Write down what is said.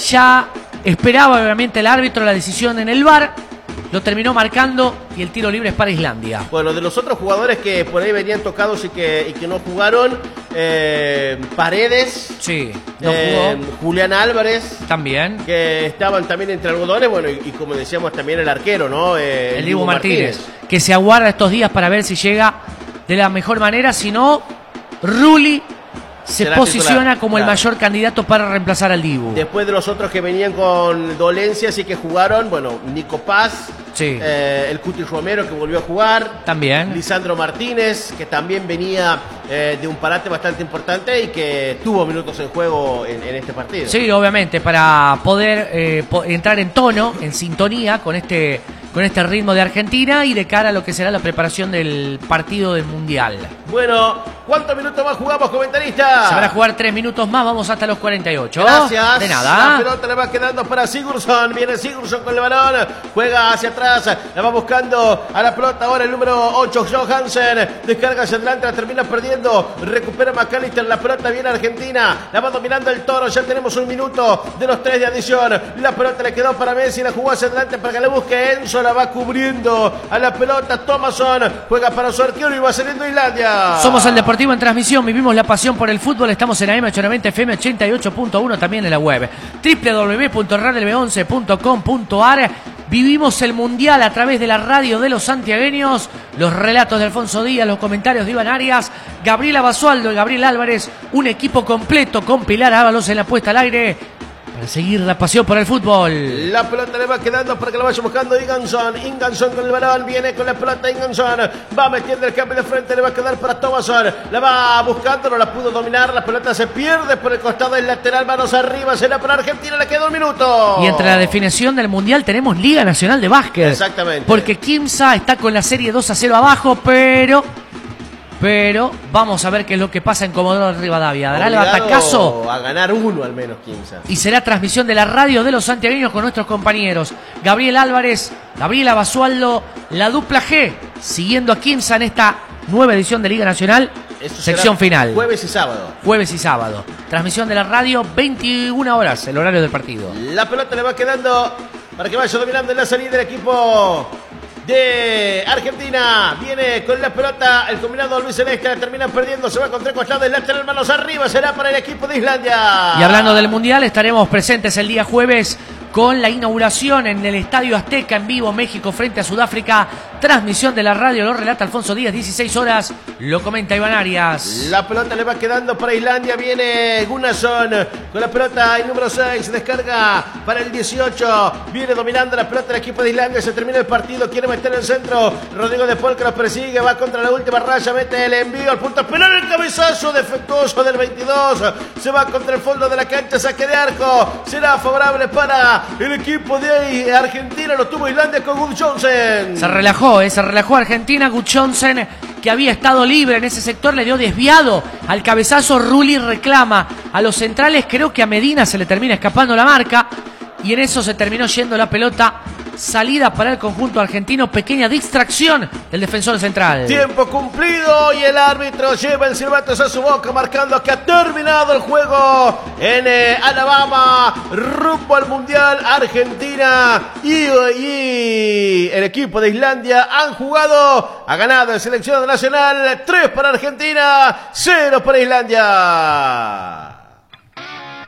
ya esperaba obviamente el árbitro la decisión en el VAR, lo terminó marcando y el tiro libre es para Islandia. Bueno, de los otros jugadores que por ahí venían tocados y que no jugaron, Paredes, Sí, no jugó. Julián Álvarez, También. que estaban también entre algodones, bueno, y como decíamos también el arquero, ¿no? El Dibu Martínez, que se aguarda estos días para ver si llega de la mejor manera, si no, Rulli se Será posiciona titular, como el claro. mayor candidato para reemplazar al Dibu. Después de los otros que venían con dolencias y que jugaron, bueno, Nico Paz, Sí. el Cuti Romero que volvió a jugar, También. Lisandro Martínez, que también venía de un parate bastante importante y que tuvo minutos en juego en este partido. Sí, obviamente, para poder entrar en tono, en sintonía con este ritmo de Argentina y de cara a lo que será la preparación del partido del Mundial. Bueno, ¿cuántos minutos más jugamos, comentarista? Se van a jugar 3 minutos más, vamos hasta los 48. Gracias. De La nada. pelota le va quedando para Sigurdsson. Viene Sigurdsson con el balón. Juega hacia atrás. La va buscando a la pelota ahora el número 8, Johansen. Descarga hacia adelante, la termina perdiendo. Recupera McAllister. La pelota viene Argentina. La va dominando el Toro. Ya tenemos un minuto de los 3 de adición. La pelota le quedó para Messi. La jugó hacia adelante para que le busque Enzo. La va cubriendo a la pelota Thomasson. Juega para su arquero y va saliendo Islandia. Somos el Deportivo en transmisión, vivimos la pasión por el fútbol, estamos en AM890 FM 88.1, también en la web www.radiolb11.com.ar. Vivimos el Mundial a través de la radio de los santiagueños, los relatos de Alfonso Díaz, los comentarios de Iván Arias, Gabriela Basualdo y Gabriel Álvarez, un equipo completo con Pilar Ábalos en la puesta al aire para seguir la pasión por el fútbol. La pelota le va quedando para que lo vaya buscando Ingansson. Ingansson con el balón, viene con la pelota Ingansson. Va metiendo el cambio de frente, le va a quedar para Thomasson. La va buscando, no la pudo dominar. La pelota se pierde por el costado del lateral. Manos arriba, será para Argentina, le queda un minuto. Y entre la definición del Mundial tenemos Liga Nacional de Básquet. Exactamente. Porque Quimsa está con la serie 2-0 abajo, pero vamos a ver qué es lo que pasa en Comodoro Rivadavia. ¿Dará el batacazo? A ganar uno al menos, Quimsa. Y será transmisión de la radio de los santiagueños con nuestros compañeros Gabriel Álvarez, Gabriela Basualdo, la dupla G, siguiendo a Quimsa en esta nueva edición de Liga Nacional, Eso sección será final. Jueves y sábado. Jueves y sábado. Transmisión de la radio, 21 horas, el horario del partido. La pelota le va quedando para que vaya dominando en la salida del equipo de Argentina. Viene con la pelota el combinado Luis Celeste, la termina perdiendo, se va contra el costado del lateral, manos arriba, será para el equipo de Islandia. Y hablando del Mundial, estaremos presentes el día jueves con la inauguración en el Estadio Azteca en vivo, México frente a Sudáfrica. Transmisión de la radio, lo relata Alfonso Díaz, 16 horas, lo comenta Iván Arias. La pelota le va quedando para Islandia, viene Gunnarsson con la pelota, el número 6, descarga para el 18, viene dominando la pelota el equipo de Islandia, se termina el partido, quiere meter el centro, Rodrigo de Paul que los persigue, va contra la última raya, mete el envío al punto penal, el cabezazo defectuoso del 22, se va contra el fondo de la cancha, saque de arco, será favorable para el equipo de Argentina, lo tuvo Islandia con Gudjohnsen. Se relajó Argentina. Gudjohnsen, que había estado libre en ese sector, le dio desviado al cabezazo. Rulli reclama a los centrales, creo que a Medina se le termina escapando la marca y en eso se terminó yendo la pelota. Salida para el conjunto argentino, pequeña distracción del defensor central. Tiempo cumplido y el árbitro lleva el silbato a su boca marcando que ha terminado el juego en Alabama, rumbo al Mundial. Argentina y el equipo de Islandia han jugado, ha ganado en selección nacional, 3 para Argentina, 0 para Islandia.